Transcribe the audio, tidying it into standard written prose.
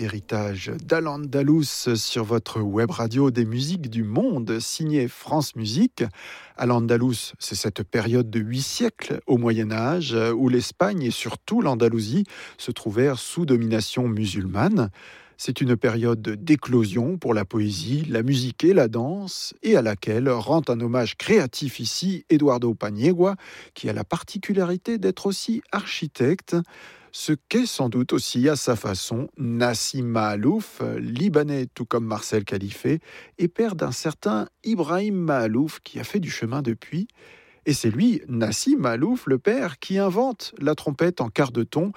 héritage d'Al-Andalus sur votre web radio des musiques du monde, signé France Musique. Al-Andalus, c'est cette période de 8 siècles au Moyen-Âge où l'Espagne et surtout l'Andalousie se trouvèrent sous domination musulmane. C'est une période d'éclosion pour la poésie, la musique et la danse, et à laquelle rend un hommage créatif ici Eduardo Paniagua, qui a la particularité d'être aussi architecte, ce qu'est sans doute aussi à sa façon Nassim Mahalouf, libanais tout comme Marcel Khalife, et père d'un certain Ibrahim Mahalouf qui a fait du chemin depuis. Et c'est lui, Nassim Mahalouf, le père, qui invente la trompette en quart de ton